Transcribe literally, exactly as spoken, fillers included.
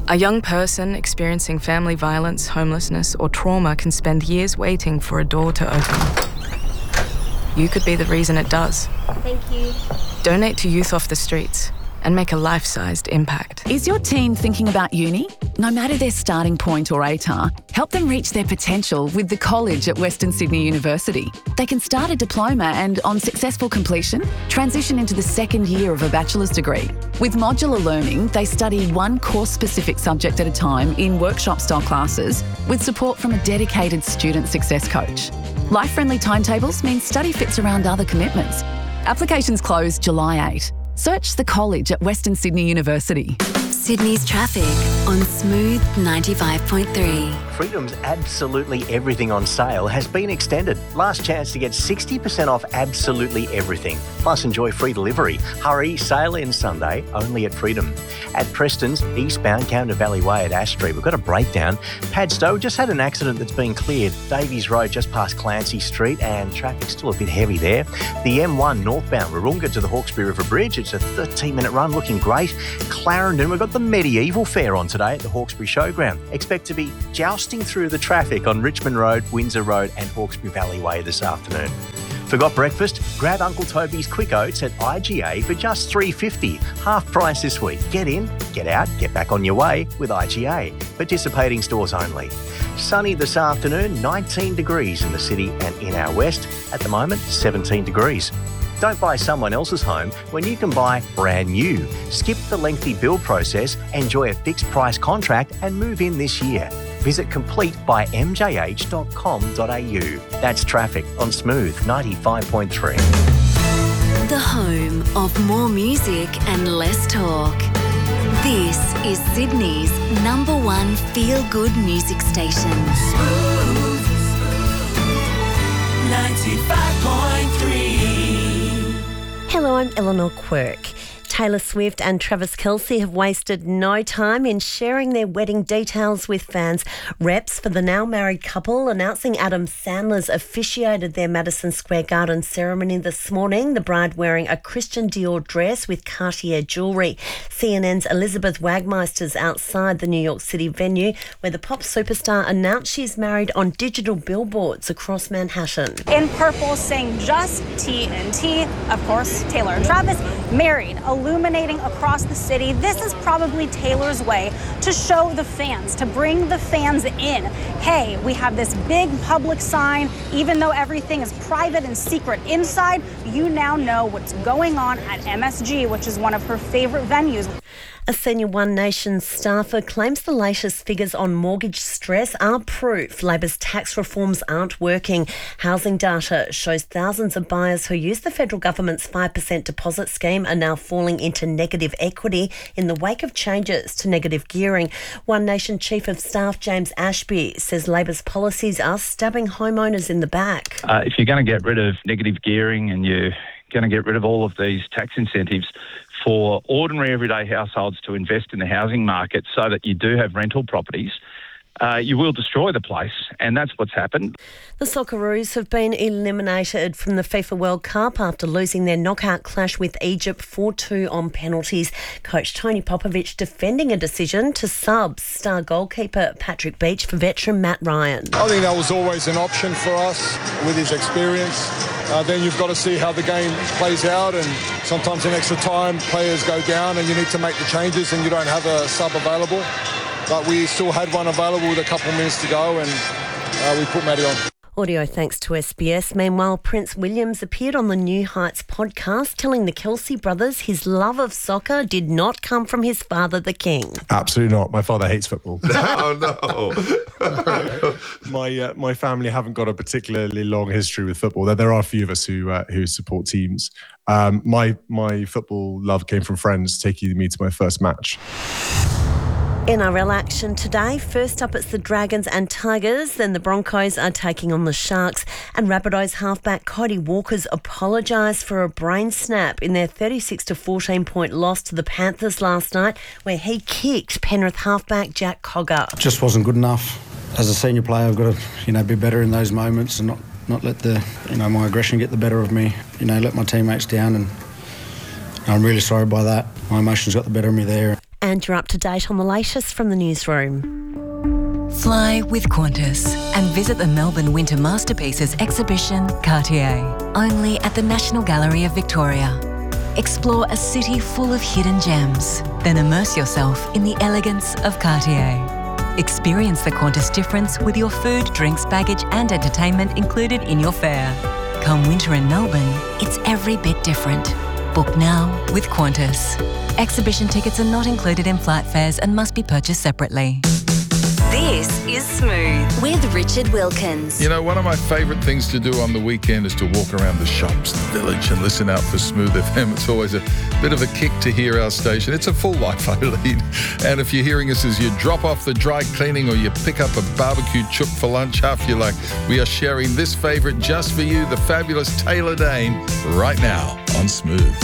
A young person experiencing family violence, homelessness, or trauma can spend years waiting for a door to open. You could be the reason it does. Thank you. Donate to Youth Off the Streets and make a life-sized impact. Is your teen thinking about uni? No matter their starting point or A T A R, help them reach their potential with the College at Western Sydney University. They can start a diploma and, on successful completion, transition into the second year of a bachelor's degree. With modular learning, they study one course-specific subject at a time in workshop-style classes with support from a dedicated student success coach. Life-friendly timetables mean study fits around other commitments. Applications close July eighth. Search the College at Western Sydney University. Sydney's traffic on Smooth ninety-five point three. Freedom's absolutely everything on sale has been extended. Last chance to get sixty percent off absolutely everything. Plus enjoy free delivery. Hurry, sale ends Sunday, only at Freedom. At Preston's, eastbound Counter Valley Way at Ash Street, we've got a breakdown. Padstow just had an accident that's been cleared. Davies Road just past Clancy Street, and traffic's still a bit heavy there. The M one northbound Warunga to the Hawkesbury River Bridge, it's a thirteen minute run, looking great. Clarendon, we've got the medieval fair on today at the Hawkesbury Showground. Expect to be jousting through the traffic on Richmond Road, Windsor Road and Hawkesbury Valley Way this afternoon. Forgot breakfast? Grab Uncle Toby's Quick Oats at I G A for just three dollars fifty. Half price this week. Get in, get out, get back on your way with I G A. Participating stores only. Sunny this afternoon, nineteen degrees in the city and in our west. At the moment, seventeen degrees. Don't buy someone else's home when you can buy brand new. Skip the lengthy build process, enjoy a fixed price contract and move in this year. Visit complete by m j h dot com dot a u. That's traffic on Smooth ninety-five point three. The home of more music and less talk. This is Sydney's number one feel-good music station. Smooth ninety-five point three. Hello, I'm Eleanor Quirk. Taylor Swift and Travis Kelce have wasted no time in sharing their wedding details with fans. Reps for the now married couple announcing Adam Sandler's officiated their Madison Square Garden ceremony this morning, the bride wearing a Christian Dior dress with Cartier jewellery. C N N's Elizabeth Wagmeister's outside the New York City venue where the pop superstar announced she's married on digital billboards across Manhattan. In purple saying just T N T, of course, Taylor and Travis married, illuminating across the city. This is probably Taylor's way to show the fans, to bring the fans in. Hey, we have this big public sign. Even though everything is private and secret inside, you now know what's going on at M S G, which is one of her favorite venues. A senior One Nation staffer claims the latest figures on mortgage stress are proof Labor's tax reforms aren't working. Housing data shows thousands of buyers who use the federal government's five percent deposit scheme are now falling into negative equity in the wake of changes to negative gearing. One Nation Chief of Staff James Ashby says Labor's policies are stabbing homeowners in the back. Uh, if you're going to get rid of negative gearing and you're going to get rid of all of these tax incentives for ordinary everyday households to invest in the housing market so that you do have rental properties, uh, you will destroy the place, and that's what's happened. The Socceroos have been eliminated from the FIFA World Cup after losing their knockout clash with Egypt four two on penalties. Coach Tony Popovich defending a decision to sub star goalkeeper Patrick Beach for veteran Matt Ryan. I think that was always an option for us with his experience. Uh, then you've got to see how the game plays out, and sometimes in extra time players go down and you need to make the changes and you don't have a sub available. But we still had one available with a couple of minutes to go, and uh, we put Matty on. Audio thanks to S B S. Meanwhile, Prince William's appeared on the New Heights podcast telling the Kelce brothers his love of soccer did not come from his father, the king. Absolutely not. My father hates football. Oh, no. my uh, my family haven't got a particularly long history with football. There, there are a few of us who uh, who support teams. Um, my my football love came from friends taking me to my first match. N R L action today. First up, it's the Dragons and Tigers. Then the Broncos are taking on the Sharks. And Rabbitohs halfback Cody Walker's apologised for a brain snap in their thirty-six to fourteen point loss to the Panthers last night, where he kicked Penrith halfback Jack Cogger. Just wasn't good enough. As a senior player, I've got to, you know, be better in those moments and not, not let the, you know, my aggression get the better of me. You know, let my teammates down, and I'm really sorry by that. My emotions got the better of me there. And you're up to date on the latest from the newsroom. Fly with Qantas and visit the Melbourne Winter Masterpieces exhibition Cartier, only at the National Gallery of Victoria. Explore a city full of hidden gems, then immerse yourself in the elegance of Cartier. Experience the Qantas difference with your food, drinks, baggage and entertainment included in your fare. Come winter in Melbourne, it's every bit different. Book now with Qantas. Exhibition tickets are not included in flight fares and must be purchased separately. This is Smooth with Richard Wilkins. You know, one of my favourite things to do on the weekend is to walk around the shops, the village, and listen out for Smooth F M. It's always a bit of a kick to hear our station. It's a full life I lead. And if you're hearing us as you drop off the dry cleaning or you pick up a barbecue chook for lunch, half your luck, we are sharing this favourite just for you, the fabulous Taylor Dayne, right now on Smooth.